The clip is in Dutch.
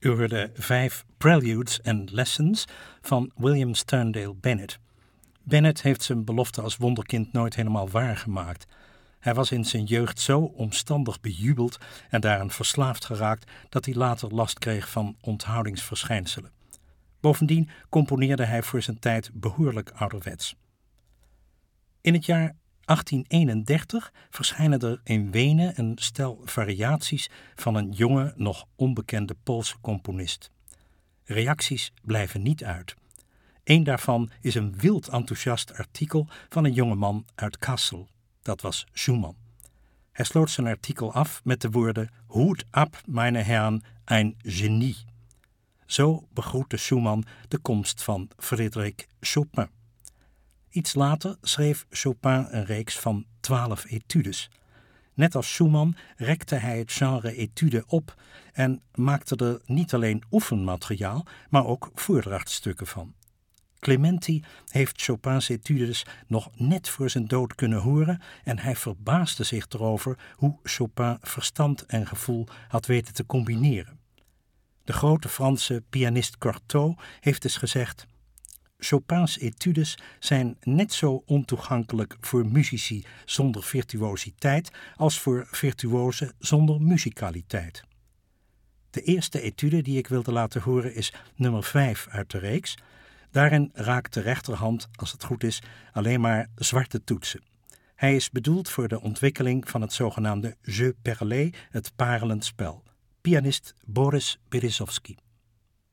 U hoorde 5 Preludes and Lessons van William Sterndale Bennett. Bennett heeft zijn belofte als wonderkind nooit helemaal waargemaakt. Hij was in zijn jeugd zo omstandig bejubeld en daaraan verslaafd geraakt dat hij later last kreeg van onthoudingsverschijnselen. Bovendien componeerde hij voor zijn tijd behoorlijk ouderwets. In het jaar 1831 verschijnen er in Wenen een stel variaties van een jonge, nog onbekende Poolse componist. Reacties blijven niet uit. Eén daarvan is een wild enthousiast artikel van een jongeman uit Kassel. Dat was Schumann. Hij sloot zijn artikel af met de woorden: "Hut ab, meine Herren, ein Genie." Zo begroette Schumann de komst van Frédéric Chopin. Iets later schreef Chopin een reeks van 12 etudes. Net als Schumann rekte hij het genre etude op en maakte er niet alleen oefenmateriaal, maar ook voordrachtstukken van. Clementi heeft Chopin's etudes nog net voor zijn dood kunnen horen en hij verbaasde zich erover hoe Chopin verstand en gevoel had weten te combineren. De grote Franse pianist Cortot heeft eens gezegd: Chopin's etudes zijn net zo ontoegankelijk voor muzici zonder virtuositeit als voor virtuosen zonder muzikaliteit. De eerste etude die ik wilde laten horen is nummer 5 uit de reeks. Daarin raakt de rechterhand, als het goed is, alleen maar zwarte toetsen. Hij is bedoeld voor de ontwikkeling van het zogenaamde jeu perlé, het parelend spel. Pianist Boris Berezovsky.